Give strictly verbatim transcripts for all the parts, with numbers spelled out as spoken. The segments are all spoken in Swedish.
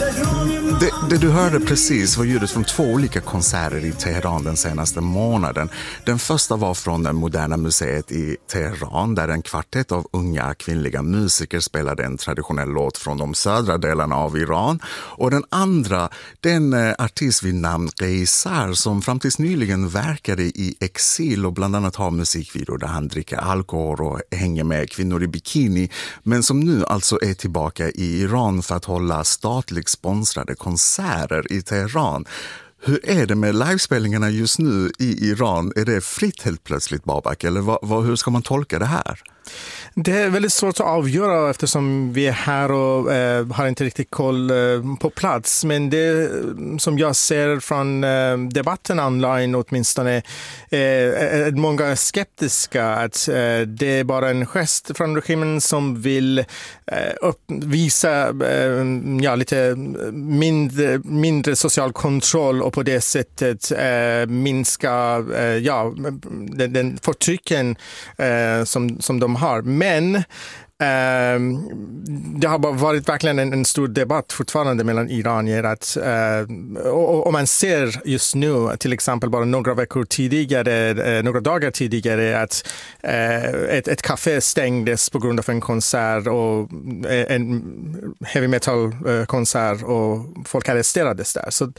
Det, det du hörde precis var ljudet från två olika konserter i Teheran den senaste månaden. Den första var från det Moderna museet i Teheran där en kvartett av unga kvinnliga musiker spelade en traditionell låt från de södra delarna av Iran. Och den andra, den artist vid namn Qeisar som fram tills nyligen verkade i exil och bland annat har musikvideo där han dricker alkohol och hänger med kvinnor i bikini, men som nu alltså är tillbaka i Iran för att hålla statligt sponsrade konserter i Teheran. Hur är det med livespelningarna just nu i Iran? Är det fritt helt plötsligt, Babak? Eller vad, vad, hur ska man tolka det här? Det är väldigt svårt att avgöra eftersom vi är här och eh, har inte riktigt koll eh, på plats. Men det som jag ser från eh, debatten online åtminstone eh, är många skeptiska att eh, det är bara en gest från regimen som vill eh, upp, visa eh, ja, lite mindre, mindre social kontroll och på det sättet eh, minska eh, ja, den, den förtrycken eh, som, som de har. Men eh, det har varit verkligen en, en stor debatt fortfarande mellan iranier att eh, och, och man ser just nu till exempel bara några veckor tidigare, eh, några dagar tidigare att eh, ett, ett café stängdes på grund av en konsert och en heavy metal konsert och folk arresterades där. Så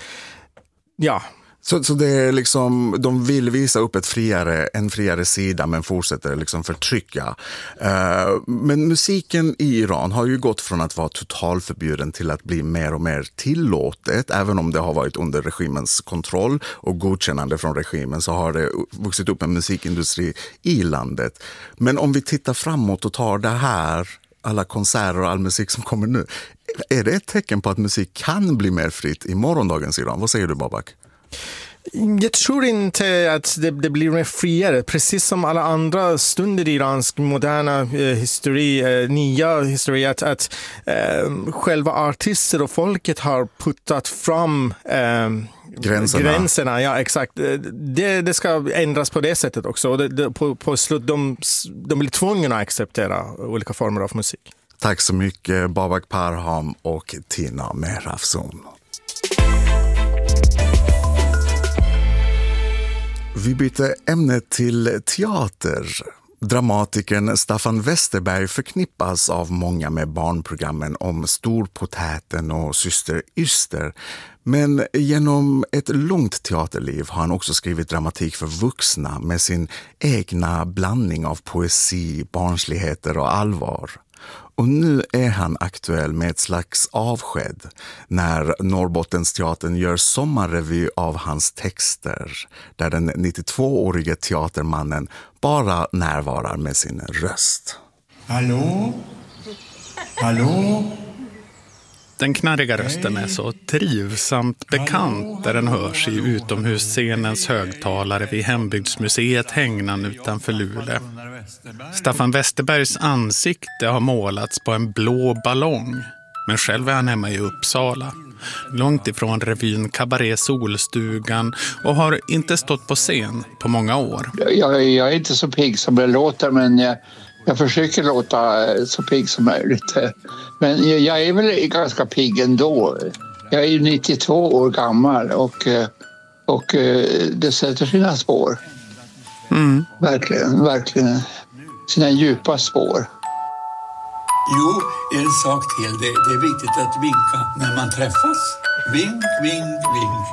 ja. Så, så det är liksom, de vill visa upp ett friare, en friare sida men fortsätter liksom förtrycka. Uh, men musiken i Iran har ju gått från att vara totalförbjuden till att bli mer och mer tillåtet. Även om det har varit under regimens kontroll och godkännande från regimen så har det vuxit upp en musikindustri i landet. Men om vi tittar framåt och tar det här, alla konserter och all musik som kommer nu, är det ett tecken på att musik kan bli mer fritt i morgondagens Iran? Vad säger du, Babak? Jag tror inte att det, det blir mer friare. Precis som alla andra stunder i iransk moderna eh, histori, eh, nya historia, att, att eh, själva artister och folket har puttat fram eh, gränserna. gränserna. Ja, exakt. Det, det ska ändras på det sättet också. Och det, det, på, på slut, de, de blir tvungna att acceptera olika former av musik. Tack så mycket, Babak Parham och Tina Mehrafzoon. Vi byter ämne till teater. Dramatikern Staffan Westerberg förknippas av många med barnprogrammen om Storpotäten och Syster Yster. Men genom ett långt teaterliv har han också skrivit dramatik för vuxna med sin egna blandning av poesi, barnsligheter och allvar. Och nu är han aktuell med ett slags avsked när Norrbottensteatern gör sommarrevy av hans texter där den nittiotvåårige teatermannen bara närvarar med sin röst. Hallå? Hallå? Den knarriga rösten är så trivsamt bekant där den hörs i utomhusscenens högtalare vid Hembygdsmuseet Hängnan utanför Luleå. Staffan Westerbergs ansikte har målats på en blå ballong, men själv är han hemma i Uppsala. Långt ifrån revyn Kabaré Solstugan och har inte stått på scen på många år. Jag, jag är inte så pigg som det låter, men jag, jag försöker låta så pigg som möjligt. Men jag, jag är väl ganska pigg ändå. Jag är ju nittiotvå år gammal och, och det sätter sina spår. Mm. Verkligen, verkligen. Sina djupa spår. Jo, en sak till. Det, det är viktigt att vinka när man träffas. Vink, vink, vink.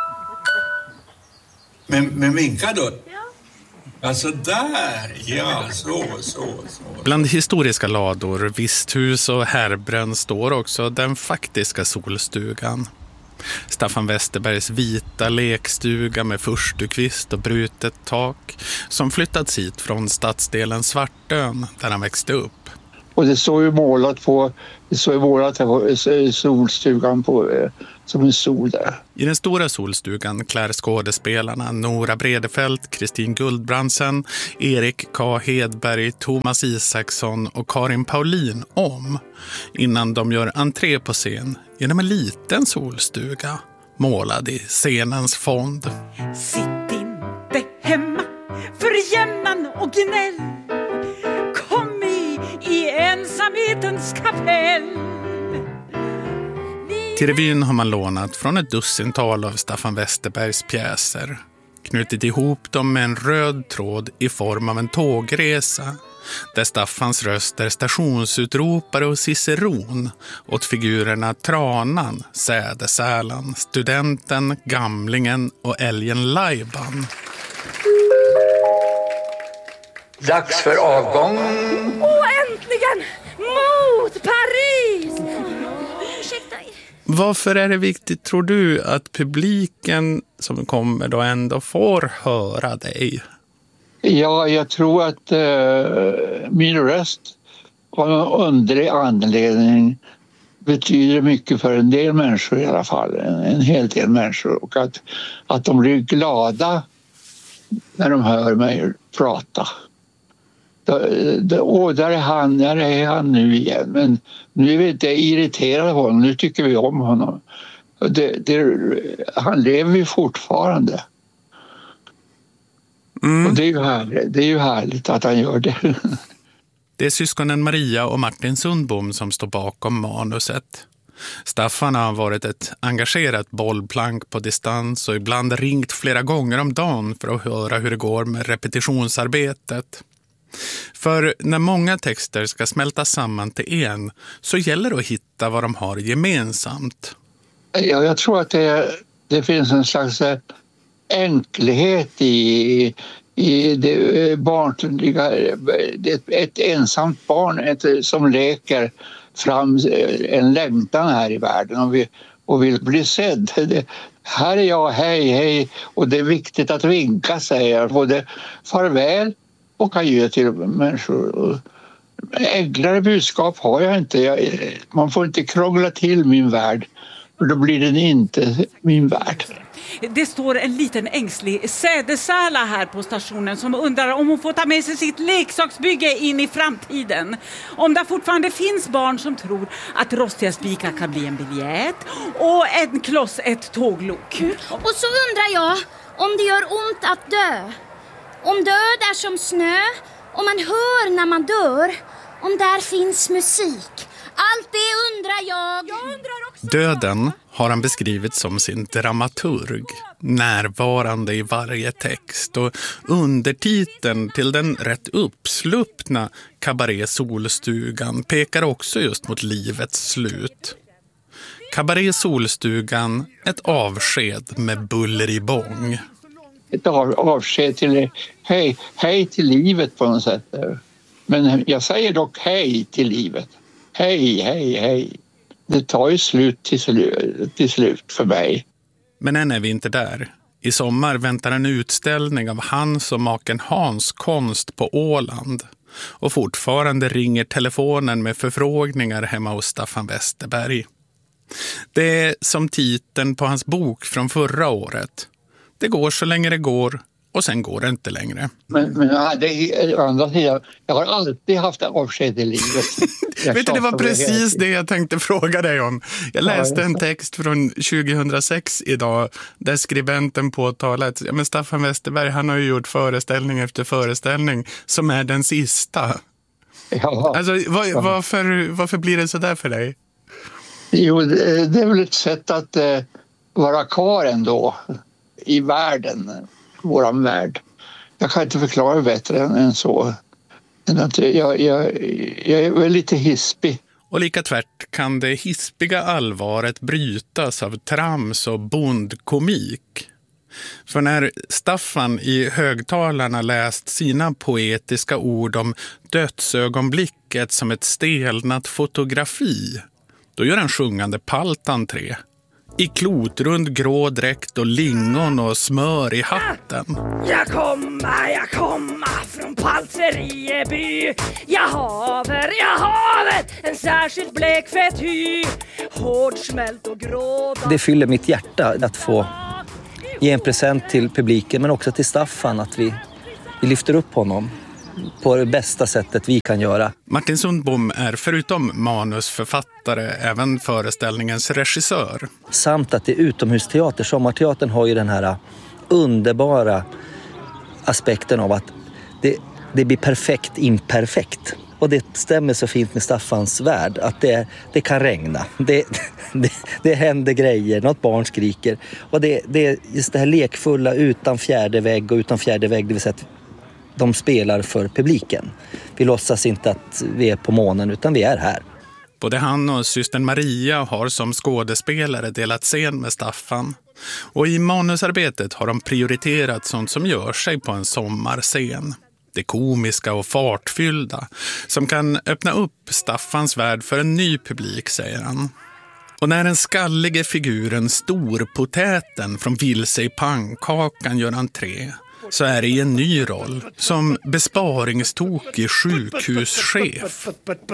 Men, men vinka då. Alltså där, ja, så, så, så. Bland historiska lador, visthus och härbränn står också den faktiska solstugan. Staffan Westerbergs vita lekstuga med förstukvist och brutet tak som flyttats hit från stadsdelen Svartön där han växte upp. Och det står ju målat på, det står ju målat på solstugan på, som en sol där. I den stora solstugan klär skådespelarna Nora Bredefelt, Kristin Guldbrandsen, Erik K. Hedberg, Thomas Isaksson och Karin Paulin om innan de gör entré på scen genom en liten solstuga målad i scenens fond. Sitt inte hemma för jämnan och gnäll. Kom i, i ensamhetens kapell. Till revyn har man lånat från ett dussintal av Staffan Westerbergs pjäser. Knutit ihop dem med en röd tråd i form av en tågresa. Där Staffans röst är stationsutropare och ciceron åt figurerna Tranan, Sädesälan, Studenten, Gamlingen och Älgen Lajban. Dags för avgång. Åh, äntligen! Mot Paris! Ursäkta. Varför är det viktigt, tror du, att publiken som kommer då ändå får höra dig? Ja, jag tror att eh, min röst av någon underlig anledning betyder mycket för en del människor i alla fall. En, en hel del människor. Och att, att de blir glada när de hör mig prata. Då, då, åh, där är han, där är han nu igen. Men nu är vi inte irriterade på honom, nu tycker vi om honom. Det, det, han lever ju fortfarande. Mm. Och det är, ju härligt, det är ju härligt att han gör det. Det är syskonen Maria och Martin Sundbom som står bakom manuset. Staffan har varit ett engagerat bollplank på distans och ibland ringt flera gånger om dagen för att höra hur det går med repetitionsarbetet. För när många texter ska smälta samman till en så gäller det att hitta vad de har gemensamt. Ja, jag tror att det, det finns en slags enkelhet i, i det barnliga, ett, ett ensamt barn ett, som leker fram en längtan här i världen och, vi, och vill bli sedd. Det, här är jag, hej, hej, och det är viktigt att vinka, säger jag. Både farväl och adjö till människor. Enklare budskap har jag inte. Jag, man får inte krångla till min värld, för då blir den inte min värld. Det står en liten ängslig Sädesäla här på stationen som undrar om hon får ta med sig sitt leksaksbygge in i framtiden. Om det fortfarande finns barn som tror att rostiga spikar kan bli en biljett och en kloss ett tåglok. Och så undrar jag om det gör ont att dö. Om död är som snö, om man hör när man dör, om där finns musik. Allt det undrar jag. Jag undrar också. Döden har han beskrivit som sin dramaturg, närvarande i varje text, och undertiteln till den rätt uppsluppna Cabaret Solstugan pekar också just mot livets slut. Cabaret Solstugan, ett avsked med buller i bång. Ett av, avsked till hej, hej till livet på något sätt. Men jag säger dock hej till livet. Hej, hej, hej. Det tar ju slut till, slut till slut för mig. Men än är vi inte där. I sommar väntar en utställning av hans och maken Hans konst på Åland. Och fortfarande ringer telefonen med förfrågningar hemma hos Staffan Westerberg. Det är som titeln på hans bok från förra året. Det går så länge det går och sen går det inte längre. Men, men det är andra sidan. Jag har alltid haft avsked i livet. Vet du, det var precis det jag tänkte fråga dig om. Jag läste en text från tjugohundrasex idag där skribenten påtalade att ja, men Staffan Westerberg, han har ju gjort föreställning efter föreställning som är den sista. Ja. Alltså, var, varför, varför blir det så där för dig? Jo, det, det är väl ett sätt att eh, vara kvar ändå i världen, våran värld. Jag kan inte förklara bättre än, än så. Jag, jag, jag är väl lite hispig. Och lika tvärt kan det hispiga allvaret brytas av trams och bondkomik. För när Staffan i högtalarna läst sina poetiska ord om dödsögonblicket som ett stelnat fotografi, då gör en sjungande palt entré. I klotrund grå dräkt och lingon och smör i hatten. Jag kommer, jag kommer från Palserieby. Jag haver, jag haver en särskilt blek fety. Hårdsmält och grå. Det fyller mitt hjärta att få ge en present till publiken, men också till Staffan, att vi, vi lyfter upp honom på det bästa sättet vi kan göra. Martin Sundbom är förutom manusförfattare även föreställningens regissör. Samt att det är utomhusteater. Sommarteatern har ju den här underbara aspekten av att det, det blir perfekt imperfekt. Och det stämmer så fint med Staffans värld att det, det kan regna. Det, det, det händer grejer, något barn skriker. Och det, det är just det här lekfulla utan fjärde vägg och utan fjärde vägg, det vill säga att de spelar för publiken. Vi låtsas inte att vi är på månen utan vi är här. Både han och systern Maria har som skådespelare delat scen med Staffan. Och i manusarbetet har de prioriterat sånt som gör sig på en sommarscen. Det komiska och fartfyllda som kan öppna upp Staffans värld för en ny publik, säger han. Och när den skallige figuren Storpotäten från Vilse i pannkakan gör entré, så är det i en ny roll som besparingstokig sjukhuschef.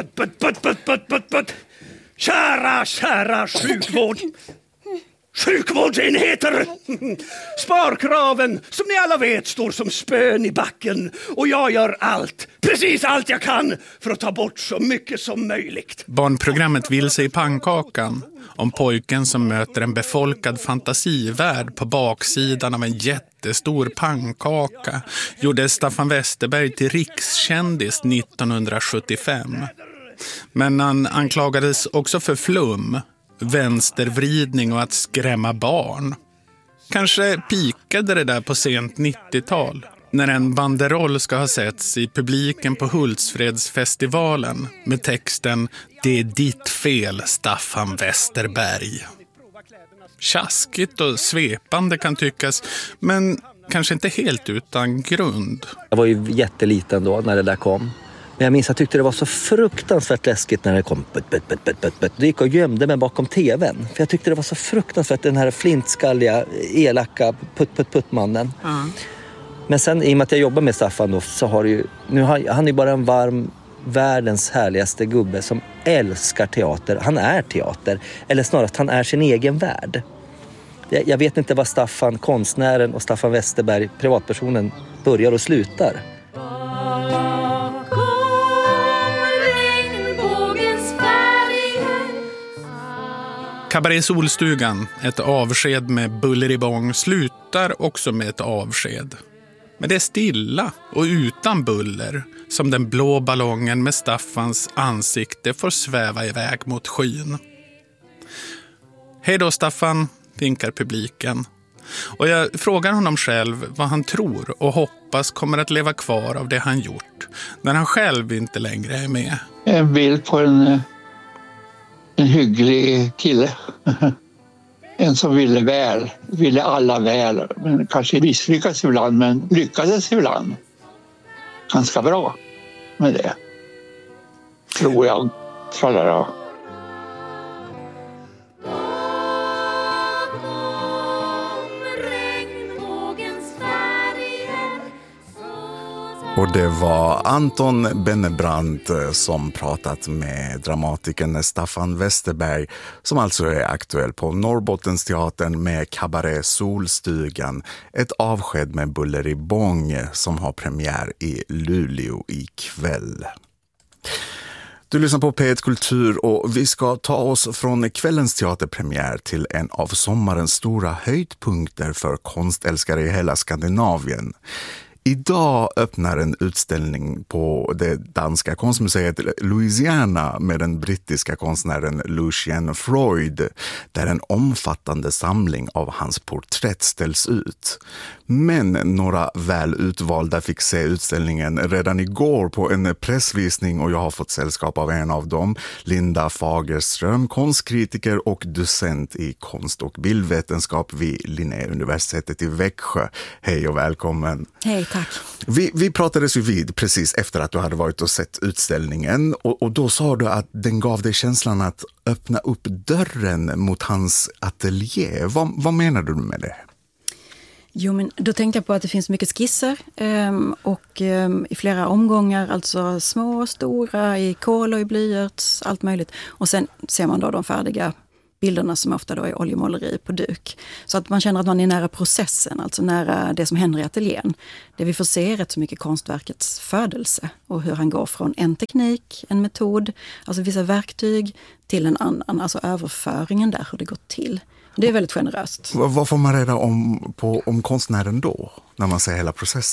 Kära, kära sjukvård. Sjukvårdsenheter! Sparkraven, som ni alla vet, står som spön i backen. Och jag gör allt, precis allt jag kan, för att ta bort så mycket som möjligt. Barnprogrammet Vilse i pannkakan, om pojken som möter en befolkad fantasivärld på baksidan av en jättestor pannkaka, gjorde Staffan Westerberg till rikskändis nittonhundrasjuttiofem. Men han anklagades också för flum, vänstervridning och att skrämma barn. Kanske pikade det där på sent nittiotal, när en banderoll ska ha setts i publiken på Hultsfredsfestivalen med texten "Det är ditt fel, Staffan Westerberg". Tjaskigt och svepande kan tyckas, men kanske inte helt utan grund. Jag var ju jätteliten då när det där kom. Men jag minns att jag tyckte det var så fruktansvärt läskigt när det kom. Putt, putt, putt, putt, putt. Det gick och gömde mig bakom tvn. För jag tyckte det var så fruktansvärt, den här flintskalliga, elaka putt, putt, putt-mannen. Mm. Men sen i och med att jag jobbar med Staffan då, så har det ju, nu har, han är ju bara en varm, världens härligaste gubbe som älskar teater. Han är teater. Eller snarare att han är sin egen värld. Jag, jag vet inte vad Staffan, konstnären, och Staffan Westerberg, privatpersonen, börjar och slutar. Kabaré Solstugan, ett avsked med buller i bång, slutar också med ett avsked. Men det är stilla och utan buller som den blå ballongen med Staffans ansikte får sväva iväg mot skyn. Hej då Staffan, vinkar publiken. Och jag frågar honom själv vad han tror och hoppas kommer att leva kvar av det han gjort när han själv inte längre är med. En bild på en... En hygglig kille. En som ville väl. Ville alla väl. Men kanske misslyckades ibland, men lyckades ibland. Ganska bra med det. Tror jag. Tror jag. Och det var Anton Bennebrandt som pratat med dramatikern Staffan Westerberg, som alltså är aktuell på Norrbottensteatern med Kabaré Solstugan, ett avsked med buller i bång som har premiär i Luleå ikväll. Du lyssnar på P ett Kultur och vi ska ta oss från kvällens teaterpremiär till en av sommarens stora höjdpunkter för konstälskare i hela Skandinavien. Idag öppnar en utställning på det danska konstmuseet Louisiana med den brittiska konstnären Lucien Freud, där en omfattande samling av hans porträtt ställs ut. Men några väl utvalda fick se utställningen redan igår på en pressvisning, och jag har fått sällskap av en av dem, Linda Fagerström, konstkritiker och docent i konst- och bildvetenskap vid Linnéuniversitetet i Växjö. Hej och välkommen. Hej, tack. Vi, vi pratades ju vid precis efter att du hade varit och sett utställningen, och, och då sa du att den gav dig känslan att öppna upp dörren mot hans ateljé. Vad, vad menar du med det? Jo, men då tänkte jag på att det finns mycket skisser och i flera omgångar, alltså små och stora, i kol och i blyerts, allt möjligt. Och sen ser man då de färdiga bilderna som ofta då är oljemåleri på duk. Så att man känner att man är nära processen, alltså nära det som händer i ateljén. Det vi får se är rätt så mycket konstverkets födelse och hur han går från en teknik, en metod, alltså vissa verktyg till en annan, alltså överföringen där, hur det går till. Det är väldigt generöst. Vad får man reda om, på, om konstnären då, när man ser hela processen?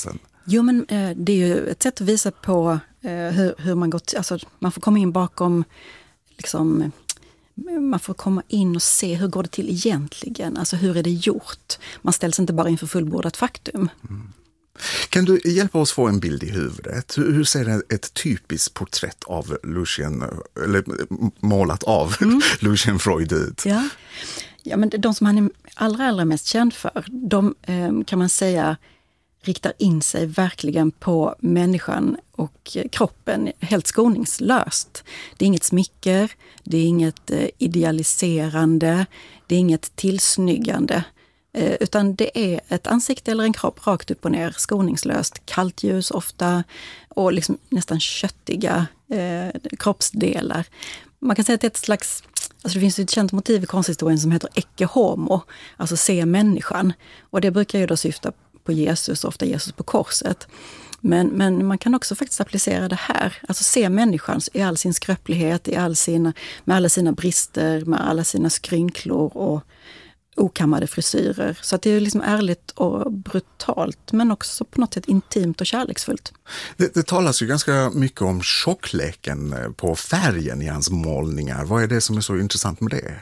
Jo, men eh, det är ju ett sätt att visa på eh, hur, hur man gått, alltså man får komma in bakom, liksom, man får komma in och se hur går det till egentligen, alltså hur är det gjort? Man ställs inte bara inför fullbordat faktum. Mm. Kan du hjälpa oss få en bild i huvudet? Hur ser ett typiskt porträtt av Lucien, eller målat av mm. Lucien Freud ut? Ja. ja, men de som han är allra, allra mest känd för, de eh, kan man säga riktar in sig verkligen på människan och kroppen helt skoningslöst. Det är inget smicker, det är inget eh, idealiserande, det är inget tillsnyggande. Eh, utan det är ett ansikte eller en kropp rakt upp och ner, skoningslöst, kallt ljus ofta och liksom nästan köttiga eh, kroppsdelar. Man kan säga att det är ett slags, alltså det finns ett känt motiv i konsthistorien som heter ecce homo, alltså se människan. Och det brukar ju då syfta på Jesus, ofta Jesus på korset. Men, men man kan också faktiskt applicera det här, alltså se människan i all sin skröplighet, i all sina, med alla sina brister, med alla sina skrynklor och okammade frisyrer. Så att det är liksom ärligt och brutalt, men också på något sätt intimt och kärleksfullt. Det, det talas ju ganska mycket om tjockleken på färgen i hans målningar. Vad är det som är så intressant med det?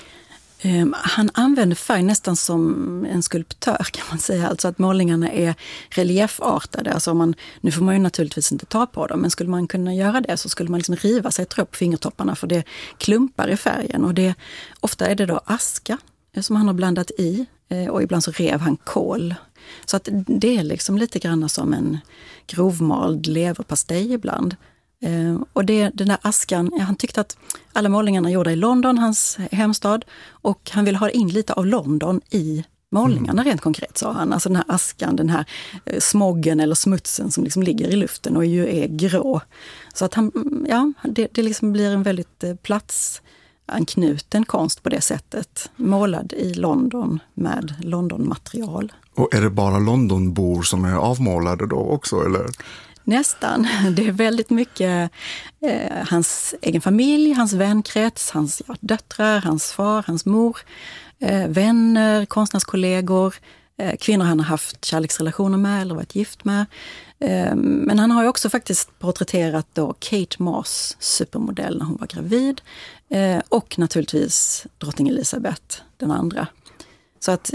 Um, han använder färg nästan som en skulptör, kan man säga. Alltså att målningarna är reliefartade. Alltså man, nu får man ju naturligtvis inte ta på dem, men skulle man kunna göra det så skulle man liksom riva sig tror jag, på fingertopparna, för det klumpar i färgen. Och det, ofta är det då aska som han har blandat i, och ibland så rev han kol. Så att det är liksom lite grann som en grovmald leverpastej ibland. Eh, och det, den där askan, ja, han tyckte att alla målningarna gjorda i London, hans hemstad, och han ville ha in lite av London i målningarna mm. rent konkret, sa han. Alltså den här askan, den här eh, smoggen eller smutsen som liksom ligger i luften och ju är grå. Så att han, ja, det, det liksom blir en väldigt eh, plats anknuten konst på det sättet. Målad i London med London-material. Och är det bara Londonbor som är avmålade då också, eller? Nästan. Det är väldigt mycket eh, hans egen familj, hans vänkrets, hans ja, döttrar, hans far, hans mor, eh, vänner, konstnärskollegor, eh, kvinnor han har haft kärleksrelationer med eller varit gift med. Eh, men han har ju också faktiskt porträtterat då Kate Moss, supermodell, när hon var gravid. Eh, och naturligtvis drottning Elisabeth, den andra. Så att,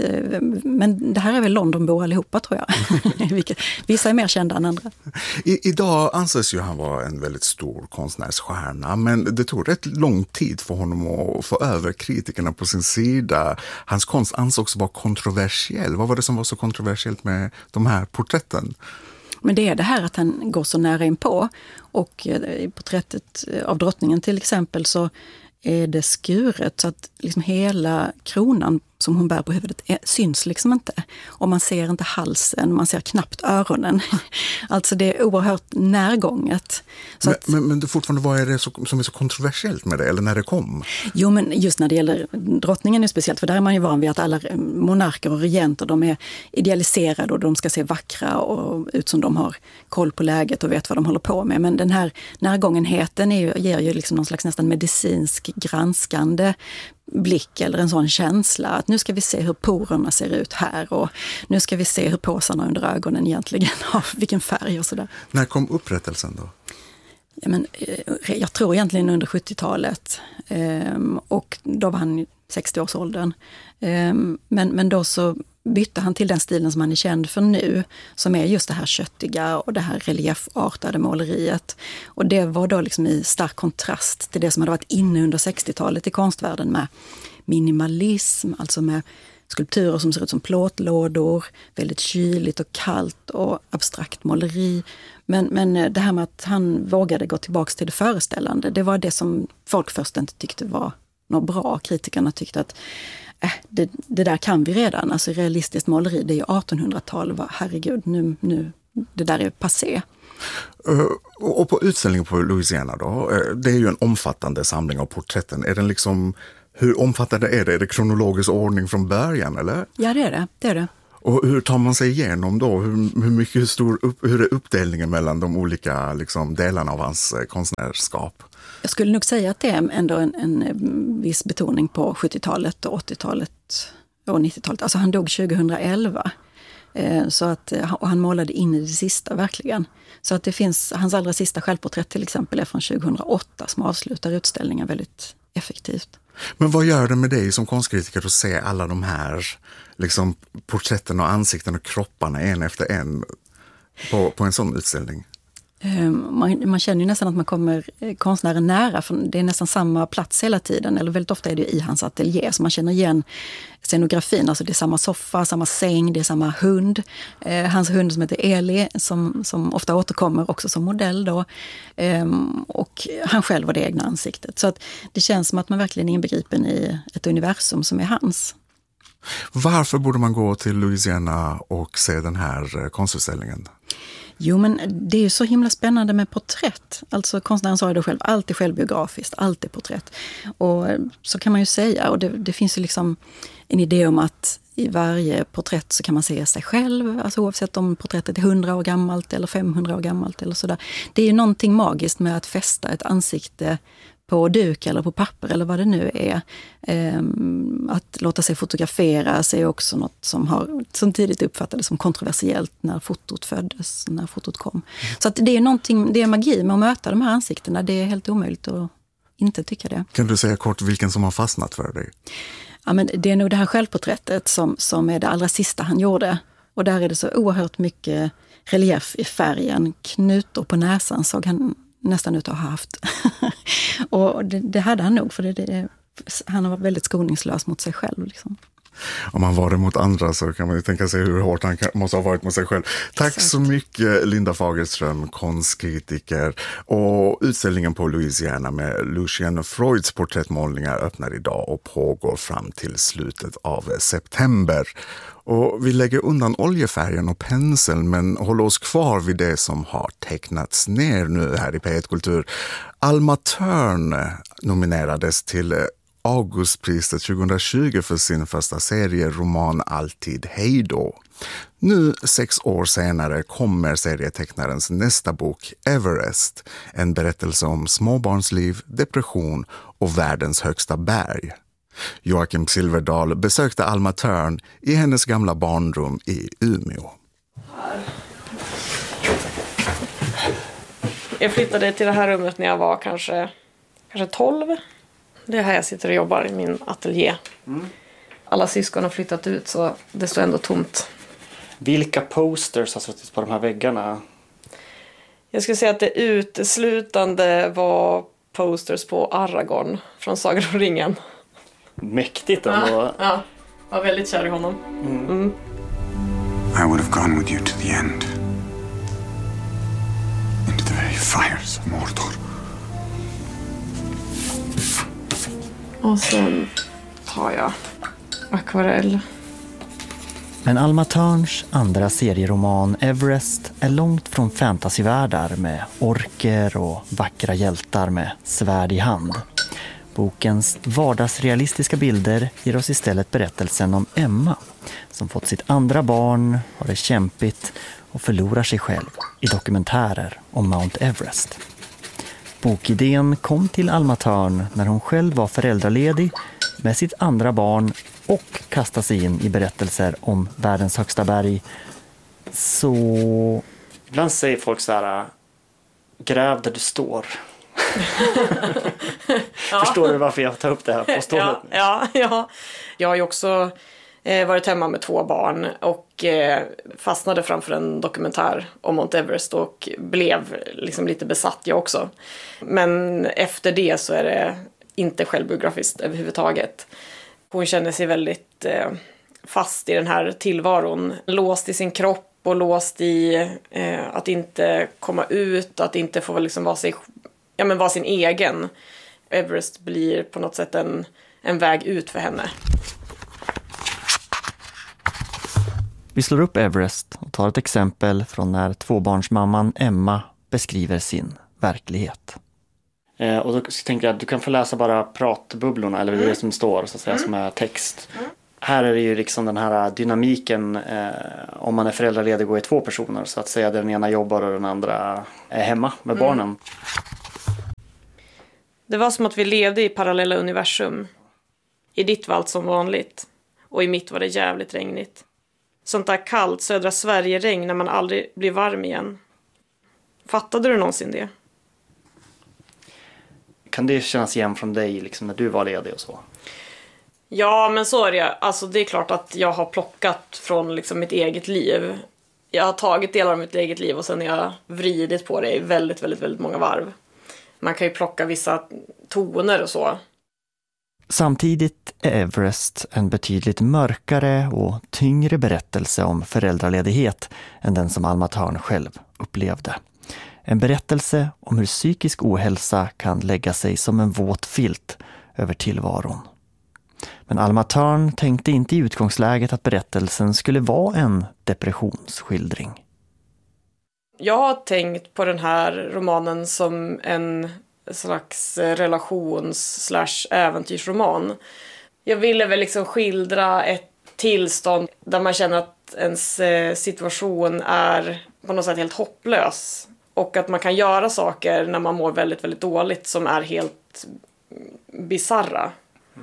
men det här är väl Londonbo allihopa, tror jag. Vissa är mer kända än andra. I, idag anses ju han vara en väldigt stor konstnärsstjärna, men det tog rätt lång tid för honom att få över kritikerna på sin sida. Hans konst ansågs vara kontroversiell. Vad var det som var så kontroversiellt med de här porträtten? Men det är det här att han går så nära in på. Och i porträttet av drottningen till exempel så är det skuret så att liksom hela kronan som hon bär på huvudet är, syns liksom inte. Och man ser inte halsen, man ser knappt öronen. Alltså det är oerhört närgånget. Så men, att, men, men det fortfarande, vad är det så, som är så kontroversiellt med det, eller när det kom? Jo, men just när det gäller drottningen är speciellt, för där är man ju van vid att alla monarker och regenter, de är idealiserade och de ska se vackra och ut som de har koll på läget och vet vad de håller på med. Men den här närgångenheten är ju, ger ju liksom någon slags nästan medicinsk granskande blick eller en sån känsla att nu ska vi se hur porerna ser ut här och nu ska vi se hur påsarna under ögonen egentligen har vilken färg och sådär. När kom upprättelsen då? Ja, men, jag tror egentligen under sjuttiotalet och då var han sextio-årsåldern. Men, men då så bytte han till den stilen som han är känd för nu, som är just det här köttiga och det här reliefartade måleriet. Och det var då liksom i stark kontrast till det som hade varit inne under sextiotalet i konstvärlden med minimalism, alltså med skulpturer som ser ut som plåtlådor, väldigt kyligt och kallt och abstrakt måleri. Men, men det här med att han vågade gå tillbaka till det föreställande, det var det som folk först inte tyckte var något bra. Kritikerna tyckte att äh, det, det där kan vi redan. Alltså realistiskt måleri, det är ju artonhundratal. Herregud, nu, nu, det där är passé. Uh, och på utställningen på Louisiana då, uh, det är ju en omfattande samling av porträtten. Är den liksom, hur omfattande är det? Är det kronologisk ordning från början, eller? Ja, det är det. det, är det. Och hur tar man sig igenom då? Hur, hur mycket hur stor upp, hur är uppdelningen mellan de olika liksom, delarna av hans eh, konstnärskap? Jag skulle nog säga att det är ändå en, en viss betoning på sjuttiotalet och åttiotalet och nittiotalet. Alltså han dog tjugohundraelva. Så att, och han målade in i det sista verkligen. Så att det finns, hans allra sista självporträtt till exempel är från tjugohundraåtta som avslutar utställningen väldigt effektivt. Men vad gör det med dig som konstkritiker att se alla de här liksom, porträtten och ansikten och kropparna en efter en på, på en sån utställning? Man, man känner ju nästan att man kommer konstnären nära, för det är nästan samma plats hela tiden, eller väldigt ofta är det i hans ateljé, så man känner igen scenografin, alltså det är samma soffa, samma säng, det är samma hund. Eh, hans hund som heter Eli, som, som ofta återkommer också som modell då, eh, och han själv och det egna ansiktet. Så att det känns som att man verkligen är inbegripen i ett universum som är hans. Varför borde man gå till Louisiana och se den här konstutställningen? Jo, men det är ju så himla spännande med porträtt. Alltså konstnären sa det själv, allt är självbiografiskt, allt är porträtt. Och så kan man ju säga, och det, det finns ju liksom en idé om att i varje porträtt så kan man se sig själv, alltså oavsett om porträttet är hundra år gammalt eller femhundra år gammalt eller sådär. Det är ju någonting magiskt med att fästa ett ansikte på duk eller på papper eller vad det nu är. Ehm, att låta sig fotograferas är också något som, har, som tidigt uppfattades som kontroversiellt när fotot föddes, när fotot kom. Mm. Så att det är någonting, det är magi med att möta de här ansiktena. Det är helt omöjligt att inte tycka det. Kan du säga kort vilken som har fastnat för dig? Ja, men det är nog det här självporträttet som, som är det allra sista han gjorde. Och där är det så oerhört mycket relief i färgen. Knutor på näsan såg han nästan ut att ha haft. Och det, det hade han nog, för det, det, han har varit väldigt skoningslös mot sig själv. Liksom. Om han var det mot andra så kan man ju tänka sig hur hårt han kan, måste ha varit mot sig själv. Tack Exakt. Så mycket Linda Fagerström, konstkritiker. Och utställningen på Louisiana med Lucian Freuds porträttmålningar öppnar idag och pågår fram till slutet av september. Och vi lägger undan oljefärgen och penseln men håller oss kvar vid det som har tecknats ner nu här i P ett Kultur. Alma Törn nominerades till Augustpriset tjugohundratjugo för sin första serieroman Alltid hejdå. Nu, sex år senare, kommer serietecknarens nästa bok Everest, en berättelse om småbarnsliv, depression och världens högsta berg. Joakim Silverdal besökte Alma Törn i hennes gamla barnrum i Umeå. Jag flyttade till det här rummet när jag var kanske, kanske tolv. Det är här jag sitter och jobbar i min ateljé. Mm. Alla syskon har flyttat ut så det står ändå tomt. Vilka posters har suttit på de här väggarna? Jag skulle säga att det uteslutande var posters på Aragorn från Sagan om ringen. Mäktigt ändå. Ja, ja, jag var väldigt kär i honom. Mm. Mm. I would have gone with you to the end. Into the very fires of Mordor. Och sen tar jag akvarell. Men Alma Törns andra serieroman Everest är långt från fantasyvärldar med orker och vackra hjältar med svärd i hand. Bokens vardagsrealistiska bilder ger oss istället berättelsen om Emma som fått sitt andra barn, har det kämpigt och förlorar sig själv i dokumentärer om Mount Everest. Bokidén kom till Alma Törn när hon själv var föräldraledig med sitt andra barn och kastade sig in i berättelser om världens högsta berg. Så... Ibland säger folk så här, gräv där du står. Ja. Förstår du varför jag tar upp det här påståendet? Ja, ja, ja. Jag har ju också eh, varit hemma med två barn och eh, fastnade framför en dokumentär om Mount Everest och blev liksom lite besatt jag också. Men efter det så är det inte självbiografiskt överhuvudtaget. Hon känner sig väldigt eh, fast i den här tillvaron, låst i sin kropp och låst i eh, att inte komma ut, att inte få liksom vara, sig, ja, men vara sin egen. Everest blir på något sätt en, en väg ut för henne. Vi slår upp Everest och tar ett exempel från när tvåbarnsmamman Emma beskriver sin verklighet. Eh, och då tänker jag att du kan få läsa bara pratbubblorna eller det som står så att säga, som är text. Här är det ju liksom den här dynamiken eh, om man är föräldraledig och är två personer så att säga den ena jobbar och den andra är hemma med mm. barnen. Det var som att vi levde i parallella universum. I ditt var allt som vanligt och i mitt var det jävligt regnigt. Sånt där kallt södra Sverige-regn när man aldrig blir varm igen. Fattade du någonsin det? Kan det kännas igen från dig liksom, när du var ledig och så? Ja, men så är det. Alltså, det är klart att jag har plockat från liksom, mitt eget liv. Jag har tagit delar av mitt eget liv och sen har jag vridit på det i väldigt, väldigt, väldigt många varv. Man kan ju plocka vissa toner och så. Samtidigt är Everest en betydligt mörkare och tyngre berättelse om föräldraledighet än den som Alma Thörn själv upplevde. En berättelse om hur psykisk ohälsa kan lägga sig som en våt filt över tillvaron. Men Alma Thörn tänkte inte i utgångsläget att berättelsen skulle vara en depressionsskildring. Jag har tänkt på den här romanen som en slags relations slash äventyrsroman. Jag ville väl liksom skildra ett tillstånd där man känner att ens situation är på något sätt helt hopplös. Och att man kan göra saker när man mår väldigt, väldigt dåligt som är helt bizarra.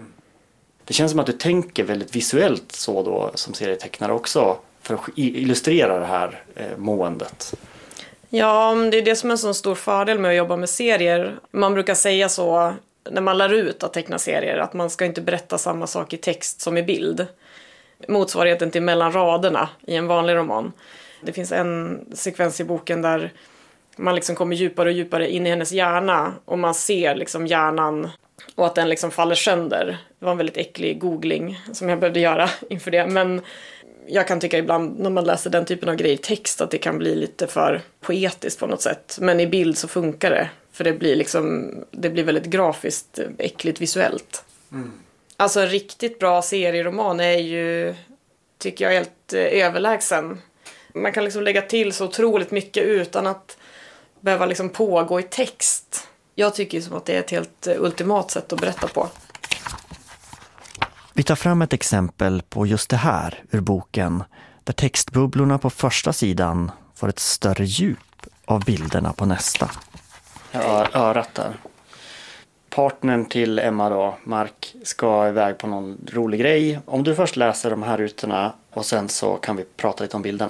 Det känns som att du tänker väldigt visuellt så då som serietecknare också för att illustrera det här eh, måendet. Ja, det är det som är en sån stor fördel med att jobba med serier. Man brukar säga så när man lär ut att teckna serier att man ska inte berätta samma sak i text som i bild. Motsvarigheten till mellan raderna i en vanlig roman. Det finns en sekvens i boken där man liksom kommer djupare och djupare in i hennes hjärna och man ser liksom hjärnan och att den liksom faller sönder. Det var en väldigt äcklig googling som jag behövde göra inför det. Men jag kan tycka ibland när man läser den typen av grejer i text att det kan bli lite för poetiskt på något sätt. Men i bild så funkar det. För det blir liksom, det blir väldigt grafiskt, äckligt visuellt. Mm. Alltså en riktigt bra serieroman är ju, tycker jag, helt eh, överlägsen. Man kan liksom lägga till så otroligt mycket utan att behöva liksom pågå i text. Jag tycker som att det är ett helt ultimat sätt att berätta på. Vi tar fram ett exempel på just det här ur boken, där textbubblorna på första sidan får ett större djup av bilderna på nästa. Ja, örat där. Partnern till Emma då, Mark, ska iväg på någon rolig grej. Om du först läser de här rutorna och sen så kan vi prata lite om bilderna.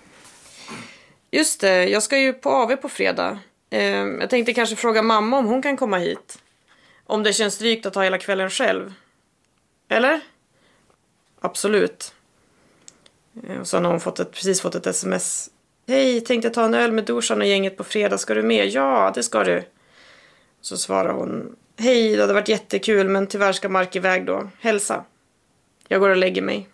Just det, jag ska ju på A V på fredag. Jag tänkte kanske fråga mamma om hon kan komma hit. Om det känns drygt att ta hela kvällen själv. Eller? Absolut. Och så har hon fått ett, precis fått ett sms. Hej, tänkte ta en öl med Dorsan och gänget på fredag. Ska du med? Ja, det ska du. Så svarar hon. Hej, det hade varit jättekul men tyvärr ska Mark iväg då. Hälsa. Jag går och lägger mig.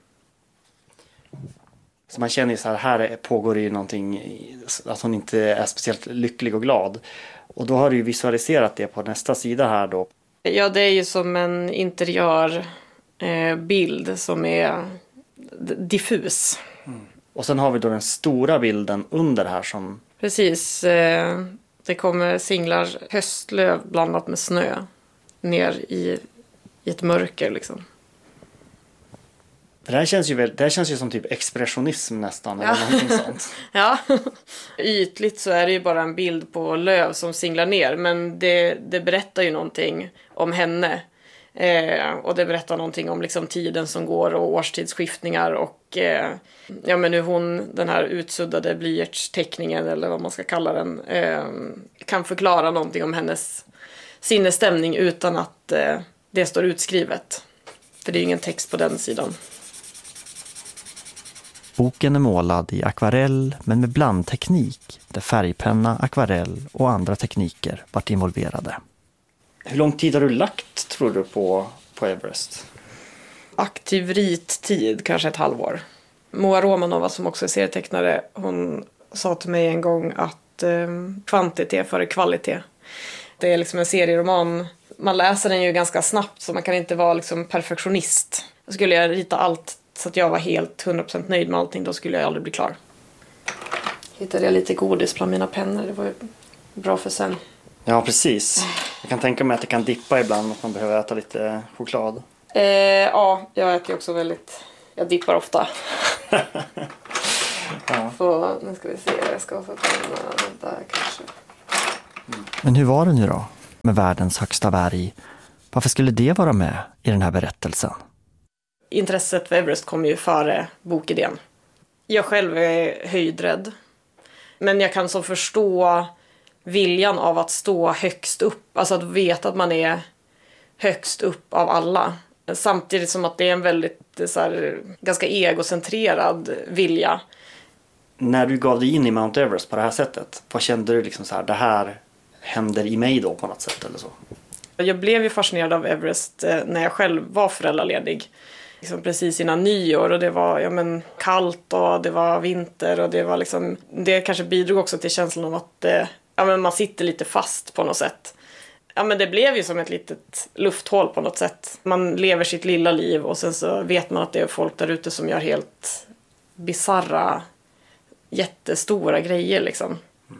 Så man känner ju så här, här pågår det ju någonting, att hon inte är speciellt lycklig och glad. Och då har du ju visualiserat det på nästa sida här då. Ja, det är ju som en interiörbild eh, bild som är diffus. Mm. Och sen har vi då den stora bilden under här som... Precis, eh, det kommer singlar höstlöv blandat med snö ner i, i ett mörker liksom. Det här känns ju, väl, det här känns ju som typ expressionism nästan. Ja. Eller någonting sånt. Ja, ytligt så är det ju bara en bild på löv som singlar ner. Men det, det berättar ju någonting om henne. Eh, och det berättar någonting om liksom tiden som går och årstidsskiftningar. Och eh, ja, men hur hon, den här utsuddade blyertsteckningen eller vad man ska kalla den, eh, kan förklara någonting om hennes sinnesstämning utan att eh, det står utskrivet. För det är ju ingen text på den sidan. Boken är målad i akvarell men med blandteknik där färgpenna, akvarell och andra tekniker varit involverade. Hur lång tid har du lagt, tror du, på, på Everest? Aktiv rittid, kanske ett halvår. Moa Romanova som också är serietecknare, hon sa till mig en gång att eh, kvantitet före kvalitet. Det är liksom en serieroman. Man läser den ju ganska snabbt så man kan inte vara liksom perfektionist. Skulle jag rita allt så att jag var helt hundra procent nöjd med allting, då skulle jag aldrig bli klar. Hittade jag lite godis bland mina pennor, det var ju bra för sen. Ja, precis. Jag kan tänka mig att det kan dippa ibland, att man behöver äta lite choklad. Eh, ja, jag äter ju också väldigt... Jag dippar ofta. Ja. Så nu ska vi se, jag ska få penna där kanske. Mm. Men hur var det nu då? Med världens högsta berg. Varför skulle det vara med i den här berättelsen? Intresset för Everest kom ju före bokidén. Jag själv är höjdrädd. Men jag kan så förstå viljan av att stå högst upp. Alltså att veta att man är högst upp av alla. Samtidigt som att det är en väldigt så här, ganska egocentrerad vilja. När du gav dig in i Mount Everest på det här sättet, vad kände du liksom så här, det här händer i mig då på något sätt eller så? Jag blev ju fascinerad av Everest när jag själv var föräldraledig. Liksom precis innan nyår och det var ja, men, kallt och det var vinter och det var liksom, det kanske bidrog också till känslan av att eh, ja, men man sitter lite fast på något sätt. Ja, men det blev ju som ett litet lufthål på något sätt. Man lever sitt lilla liv och sen så vet man att det är folk där ute som gör helt bizarra, jättestora grejer liksom.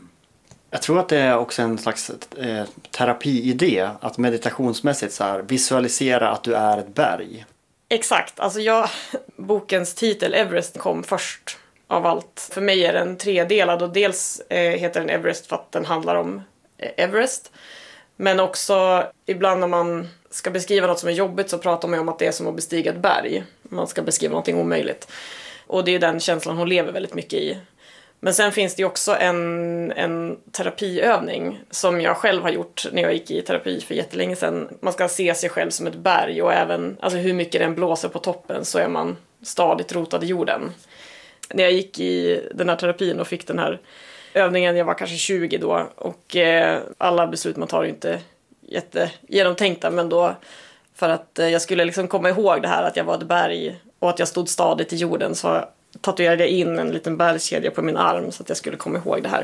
Jag tror att det är också en slags eh, terapiidé att meditationsmässigt så här, visualisera att du är ett berg. Exakt, alltså jag, bokens titel Everest kom först av allt. För mig är den tredelad och dels eh, heter den Everest för att den handlar om eh, Everest. Men också ibland när man ska beskriva något som är jobbigt så pratar man om att det är som att bestiga ett berg. Man ska beskriva någonting omöjligt. Och det är den känslan hon lever väldigt mycket i. Men sen finns det ju också en, en terapiövning som jag själv har gjort när jag gick i terapi för jättelänge sedan. Man ska se sig själv som ett berg och även alltså hur mycket den blåser på toppen så är man stadigt rotad i jorden. När jag gick i den här terapin och fick den här övningen, jag var kanske tjugo då och eh, alla beslut man tar är inte jättegenomtänkta men då för att eh, jag skulle liksom komma ihåg det här att jag var ett berg och att jag stod stadigt i jorden så tatuerade jag in en liten bergskedja på min arm så att jag skulle komma ihåg det här.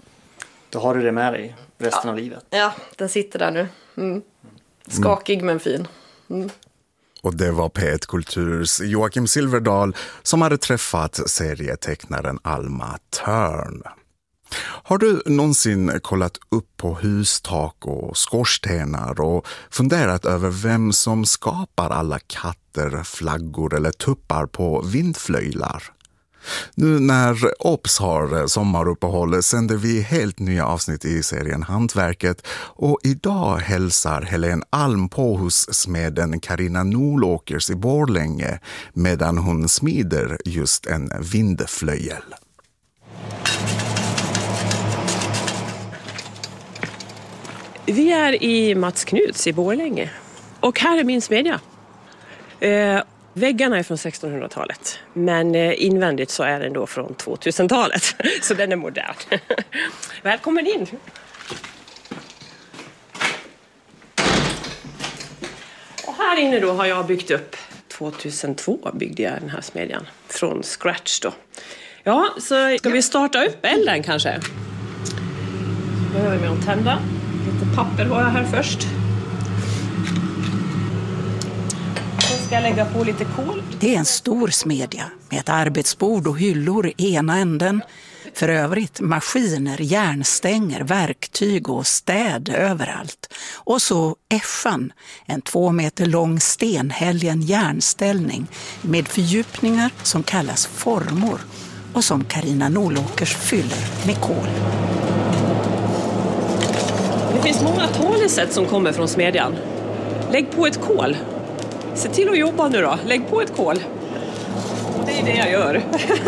Då har du det med dig resten ja. av livet. Ja, den sitter där nu. Mm. Skakig mm. men fin. Mm. Och det var P ett Kulturs Joakim Silverdal som hade träffat serietecknaren Alma Törn. Har du någonsin kollat upp på hustak och skorstenar och funderat över vem som skapar alla katter, flaggor eller tuppar på vindflöjlar? Nu när O B S har sommaruppehåll sänder vi helt nya avsnitt i serien Hantverket och idag hälsar Helen Alm på hos smeden Carina Nolåkers i Borlänge medan hon smider just en vindflöjel. Vi är i Mats Knuts i Borlänge och här är min smedja. Eh, väggarna är från sextonhundratalet men eh, invändigt så är den då från tvåtusentalet så den är modern. Välkommen in! Och här inne då har jag byggt upp, tvåtusentvå byggde jag den här smedjan från scratch då. Ja, så ska vi starta upp elden kanske? Behöver vi en tända. Lite papper har jag här först. Sen ska jag lägga på lite kol. Det är en stor smedja med ett arbetsbord och hyllor i ena änden. För övrigt maskiner, järnstänger, verktyg och städ överallt. Och så äschan, en två meter lång stenhälgen järnställning med fördjupningar som kallas formor och som Carina Nolåkers fyller med kol. Det finns många talesätt som kommer från smedjan. Lägg på ett kol. Se till att jobba nu då. Lägg på ett kol. Och det är det jag gör.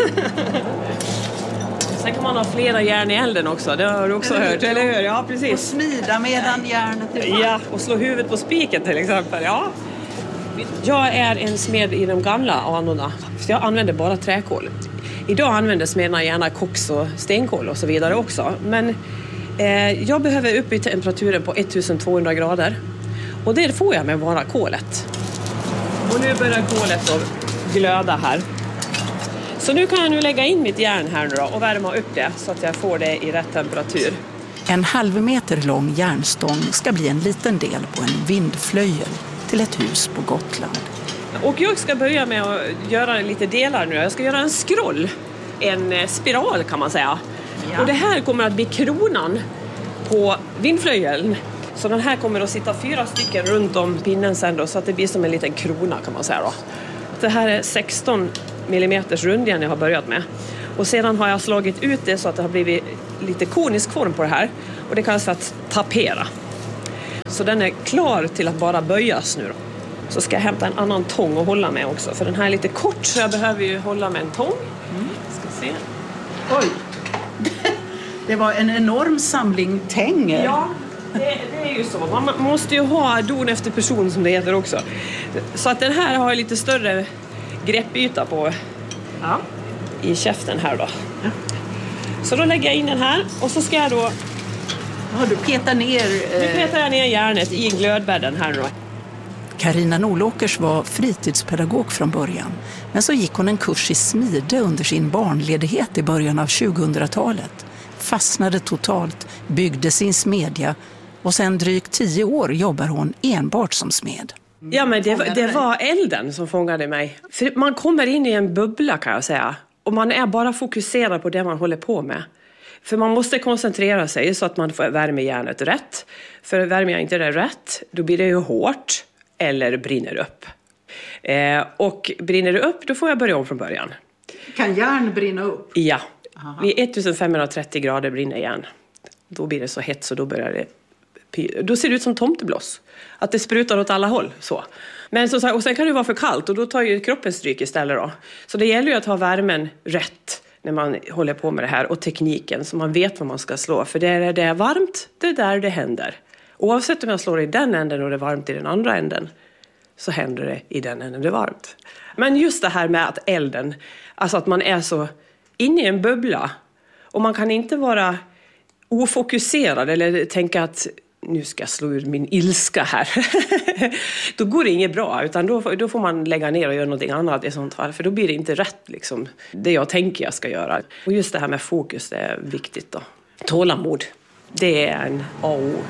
Sen kan man ha flera järn i elden också. Det har du också eller hört, eller hur? Ja, precis. Och smida medan järnet är varmt. Ja, och slå huvudet på spiken till exempel. Ja. Jag är en smed i de gamla anorna. Så jag använder bara träkol. Idag använder smederna gärna koks och stenkol och så vidare också. Men eh, jag behöver upp i temperaturen på ettusentvåhundra grader. Och det får jag med bara kolet. Och nu börjar kolet att glöda här. Så nu kan jag nu lägga in mitt järn här nu då och värma upp det så att jag får det i rätt temperatur. En halv meter lång järnstång ska bli en liten del på en vindflöjel till ett hus på Gotland. Och jag ska börja med att göra lite delar nu. Jag ska göra en scroll, en spiral kan man säga. Ja. Och det här kommer att bli kronan på vindflöjeln. Så den här kommer att sitta fyra stycken runt om pinnen sen då, så att det blir som en liten krona kan man säga då. Det här är sexton millimeters rundjärn jag har börjat med. Och sedan har jag slagit ut det så att det har blivit lite konisk form på det här. Och det kallas för att tapera. Så den är klar till att bara böjas nu då. Så ska jag hämta en annan tång och hålla med också. För den här är lite kort så jag behöver ju hålla med en tång. Mm. Jag ska se. Oj! Det var en enorm samling tänger. Ja, det, det är ju så. Man måste ju ha don efter person som det heter också. Så att den här har jag lite större greppyta på ja. i käften här då. Ja. Så då lägger jag in den här och så ska jag då... Ja, du petar ner... Nu petar jag ner järnet i glödbädden här då. Carina Nolåkers var fritidspedagog från början. Men så gick hon en kurs i smide under sin barnledighet i början av tjugohundratalet. Fastnade totalt, byggde sin smedja och sen drygt tio år jobbar hon enbart som smed. Ja, men det, det var elden som fångade mig. För man kommer in i en bubbla kan jag säga. Och man är bara fokuserad på det man håller på med. För man måste koncentrera sig så att man får värma järnet rätt. För värmer jag inte det rätt, då blir det ju hårt eller brinner upp. Eh, och brinner det upp, då får jag börja om från början. Kan järn brinna upp? Ja, aha. Vid femtonhundratrettio grader brinner järn. Då blir det så hett så då börjar det... Då ser det ut som tomteblås. Att det sprutar åt alla håll. Så. Men så, och sen kan det vara för kallt och då tar ju kroppen stryk istället då. Så det gäller ju att ha värmen rätt när man håller på med det här. Och tekniken så man vet vad man ska slå. För det är, det är varmt, det är där det händer. Oavsett om jag slår i den änden och det är varmt i den andra änden. Så händer det i den änden det är varmt. Men just det här med att elden. Alltså att man är så inne i en bubbla. Och man kan inte vara ofokuserad eller tänka att nu ska jag slå ur min ilska här. Då går det inget bra, utan då, då får man lägga ner och göra något annat i sånt fall. För då blir det inte rätt, liksom, det jag tänker jag ska göra. Och just det här med fokus, det är viktigt då. Tålamod, det är en A och O.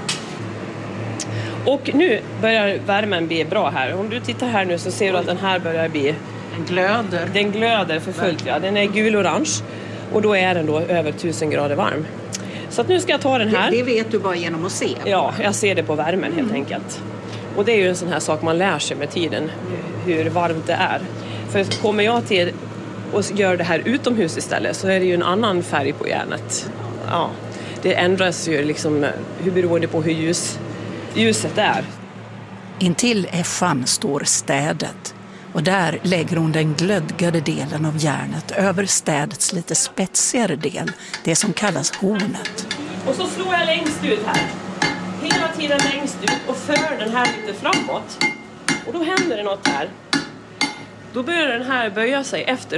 Och nu börjar värmen bli bra här. Om du tittar här nu så ser du att den här börjar bli... Den glöder. Den glöder för fullt, ja. Den är gul-orange. Och då är den då över tusen grader varm. Så att nu ska jag ta den här. Det, det vet du bara genom att se. Ja, jag ser det på värmen helt mm. enkelt. Och det är ju en sån här sak man lär sig med tiden. Hur varmt det är. För kommer jag till och gör det här utomhus istället så är det ju en annan färg på järnet. Ja, det ändras ju liksom hur beroende på hur ljus, ljuset är. Intill äffan står städet. Och där lägger hon den glödgade delen av järnet över städets lite spetsigare del, det som kallas hornet. Och så slår jag längst ut här. Hela tiden längst ut och för den här lite framåt. Och då händer det något här. Då börjar den här böja sig efter